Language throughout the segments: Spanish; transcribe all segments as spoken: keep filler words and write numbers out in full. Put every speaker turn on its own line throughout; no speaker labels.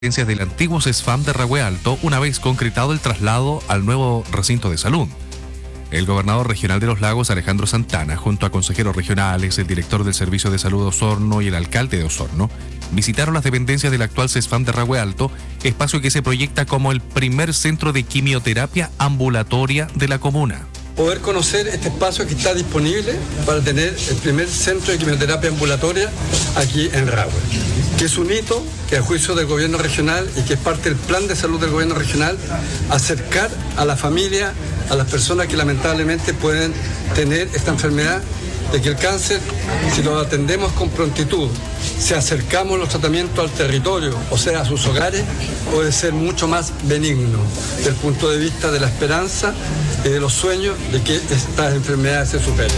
del antiguo CESFAM de Rahue Alto una vez concretado el traslado al nuevo recinto de salud. El gobernador regional de Los Lagos, Alejandro Santana, junto a consejeros regionales, el director del Servicio de Salud de Osorno y el alcalde de Osorno, visitaron las dependencias del actual CESFAM de Rahue Alto, espacio que se proyecta como el primer centro de quimioterapia ambulatoria de la comuna.
Poder conocer este espacio que está disponible para tener el primer centro de quimioterapia ambulatoria aquí en Rahue, que es un hito que a juicio del gobierno regional y que es parte del plan de salud del gobierno regional, acercar a la familia, a las personas que lamentablemente pueden tener esta enfermedad, de que el cáncer, si lo atendemos con prontitud, si acercamos los tratamientos al territorio, o sea, a sus hogares, puede ser mucho más benigno desde el punto de vista de la esperanza y de los sueños de que estas enfermedades se superen.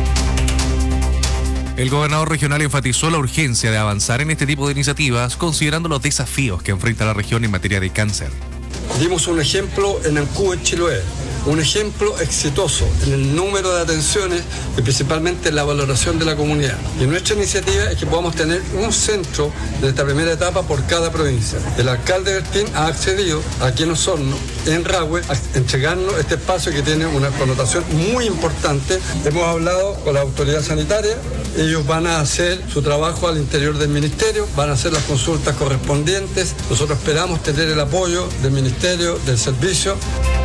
El gobernador regional enfatizó la urgencia de avanzar en este tipo de iniciativas, considerando los desafíos que enfrenta la región en materia de cáncer.
Dimos un ejemplo en Ancú, en Chiloé, un ejemplo exitoso en el número de atenciones y principalmente en la valoración de la comunidad. Y nuestra iniciativa es que podamos tener un centro de esta primera etapa por cada provincia. El alcalde Bertín ha accedido aquí en Osorno, en Rahue, a entregarnos este espacio que tiene una connotación muy importante. Hemos hablado con la autoridad sanitaria, ellos van a hacer su trabajo al interior del ministerio, van a hacer las consultas correspondientes. Nosotros esperamos tener el apoyo del ministerio, del servicio.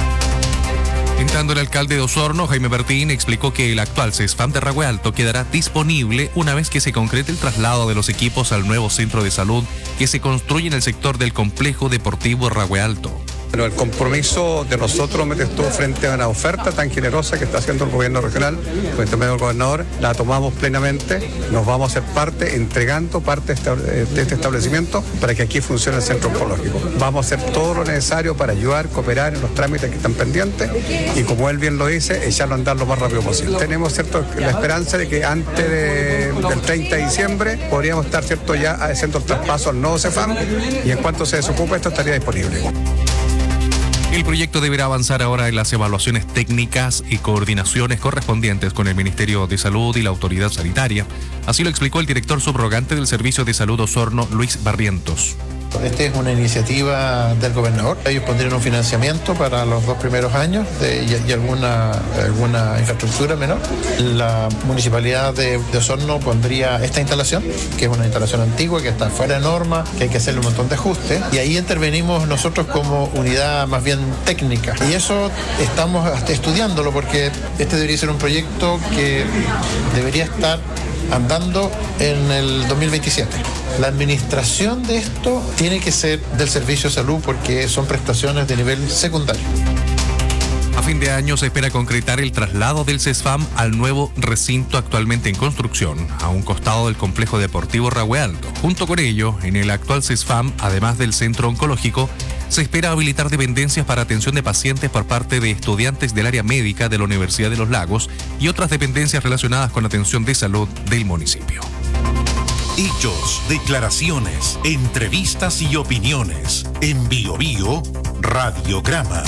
Entrando el alcalde de Osorno, Jaime Bertín, explicó que el actual CESFAM de Rahue Alto quedará disponible una vez que se concrete el traslado de los equipos al nuevo centro de salud que se construye en el sector del complejo deportivo Rahue Alto.
Bueno, el compromiso de nosotros estuvo frente a una oferta tan generosa que está haciendo el gobierno regional, con este medio del gobernador, la tomamos plenamente, nos vamos a hacer parte, entregando parte de este establecimiento para que aquí funcione el centro oncológico. Vamos a hacer todo lo necesario para ayudar, cooperar en los trámites que están pendientes y, como él bien lo dice, echarlo a andar lo más rápido posible. Tenemos cierto, la esperanza de que antes de, del treinta de diciembre podríamos estar cierto, ya haciendo el traspaso al nuevo CESFAM y en cuanto se desocupe esto estaría disponible.
El proyecto deberá avanzar ahora en las evaluaciones técnicas y coordinaciones correspondientes con el Ministerio de Salud y la Autoridad Sanitaria. Así lo explicó el director subrogante del Servicio de Salud Osorno, Luis Barrientos.
Esta es una iniciativa del gobernador. Ellos pondrían un financiamiento para los dos primeros años de, y, y alguna, alguna infraestructura menor. La municipalidad de, de Osorno pondría esta instalación, que es una instalación antigua, que está fuera de norma, que hay que hacerle un montón de ajustes. Y ahí intervenimos nosotros como unidad más bien técnica. Y eso estamos hasta estudiándolo porque este debería ser un proyecto que debería estar andando en el dos mil veintisiete. La administración de esto tiene que ser del Servicio de Salud porque son prestaciones de nivel secundario.
A fin de año se espera concretar el traslado del CESFAM al nuevo recinto actualmente en construcción, a un costado del complejo deportivo Rahue Alto. Junto con ello, en el actual CESFAM, además del centro oncológico, se espera habilitar dependencias para atención de pacientes por parte de estudiantes del área médica de la Universidad de Los Lagos y otras dependencias relacionadas con atención de salud del municipio.
Hechos, declaraciones, entrevistas y opiniones. En Bio Bio, Radiograma.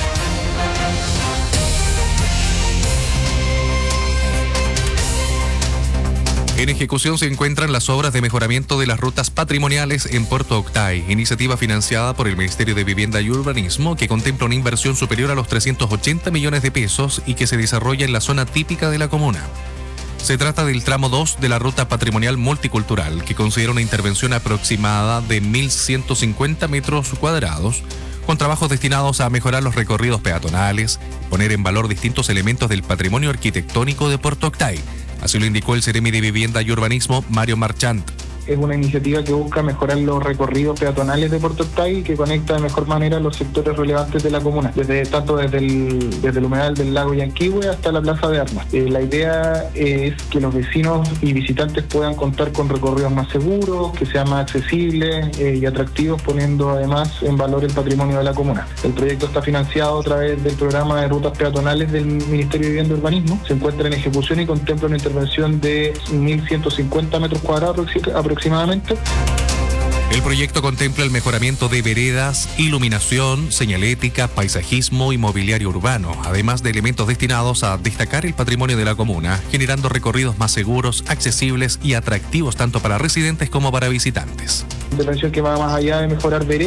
En ejecución se encuentran las obras de mejoramiento de las rutas patrimoniales en Puerto Octay, iniciativa financiada por el Ministerio de Vivienda y Urbanismo que contempla una inversión superior a los trescientos ochenta millones de pesos y que se desarrolla en la zona típica de la comuna. Se trata del tramo dos de la ruta patrimonial multicultural, que considera una intervención aproximada de mil ciento cincuenta metros cuadrados, con trabajos destinados a mejorar los recorridos peatonales, poner en valor distintos elementos del patrimonio arquitectónico de Puerto Octay. Así lo indicó el Seremi de Vivienda y Urbanismo, Mario Marchant.
Es una iniciativa que busca mejorar los recorridos peatonales de Puerto Octay y que conecta de mejor manera los sectores relevantes de la comuna, desde tanto desde el, desde el humedal del lago Yanquihue hasta la Plaza de Armas. Eh, la idea es que los vecinos y visitantes puedan contar con recorridos más seguros, que sean más accesibles eh, y atractivos, poniendo además en valor el patrimonio de la comuna. El proyecto está financiado a través del programa de rutas peatonales del Ministerio de Vivienda y Urbanismo. Se encuentra en ejecución y contempla una intervención de mil ciento cincuenta metros cuadrados aproximadamente.
El proyecto contempla el mejoramiento de veredas, iluminación, señalética, paisajismo y mobiliario urbano, además de elementos destinados a destacar el patrimonio de la comuna, generando recorridos más seguros, accesibles y atractivos tanto para residentes como para visitantes.
intervención que va más allá de mejorar derechos.